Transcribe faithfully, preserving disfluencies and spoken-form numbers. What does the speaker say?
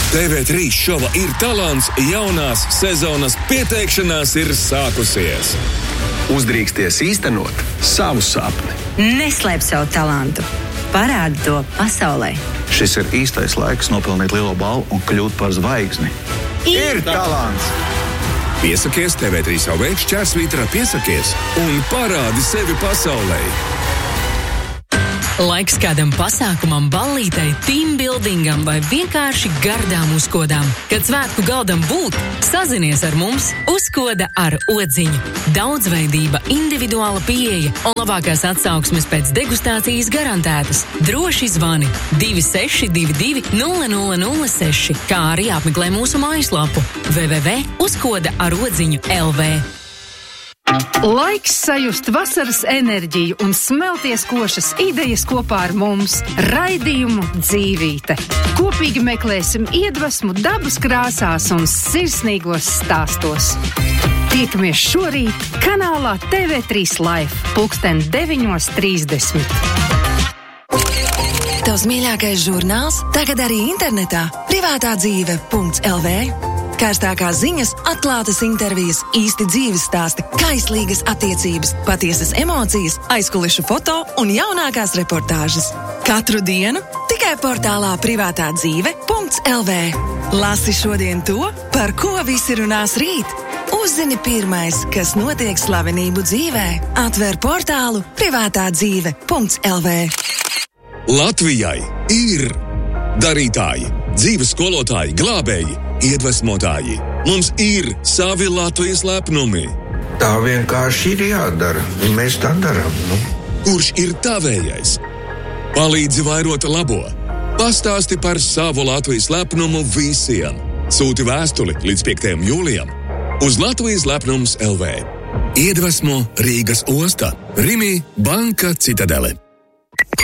T V trīs šova Ir talants jaunās sezonas pieteikšanās ir sākusies. Uzdrīksties īstenot savu sapni. Neslēp savu talantu. Parādi to pasaulē. Šis ir īstais laiks nopelnīt lielo balvu un kļūt par zvaigzni. Ir talants! Piesakies T V trīs L V šķērsvītrā piesakies un parādi sevi pasaulē. Laiks kādam pasākumam, ballītei, teambuildingam vai vienkārši gardām uzkodām. Kad svētku galdam būt, sazinies ar mums Uzkoda ar odziņu. Daudzveidība, individuāla pieeja un labākās atsauksmes pēc degustācijas garantētas. Droši zvani divi seši divi divi nulle nulle nulle seši, kā arī apmeklē mūsu mājaslapu w w w punkt uzkoda ar odziņu punkt l v. Laiks sajust vasaras enerģiju un smelties košas idejas kopā ar mums. Raidījumu Dzīvīte. Kopīgi meklēsim iedvesmu dabas krāsās un sirsnīgos stāstos. Tiekamies šorīt kanālā T V trīs Life, pulksten deviņos trīsdesmit. Tavs mīļākais žurnāls tagad arī internetā privātā dzīve punkts l v. Kārstākās ziņas, atklātas intervijas, īsti dzīves stāsti, kaislīgas attiecības, patiesas emocijas, aizkulišu foto un jaunākās reportāžas. Katru dienu tikai portālā privātā dzīve punkts l v. Lasi šodien to, par ko visi runās rīt. Uzzini pirmais, kas notiek slavenību dzīvē. Atver portālu privātā dzīve punkts l v. Latvijai ir darītāji, dzīves skolotāji, glābēji, iedvesmotāji. Mums ir savi Latvijas lepnumi. Tā vienkārši ir jādara, un mēs tā darām, nu. Kurš ir tavējais? Palīdzi vairot labo. Pastāsti par savu Latvijas lepnumu visiem. Sūti vēstuli līdz piektajam jūlijam uz Latvijas lepnums punkt l v. Iedvesmo Rīgas osta, Rimi, Banka Citadele.